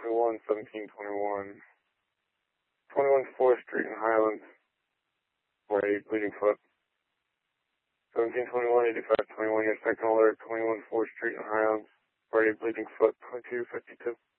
1721, 1721. 21 4th Street in Highlands, for a bleeding foot. 1721, 8521, your second alert, 21 4th Street in Highlands, for a bleeding foot, 2252.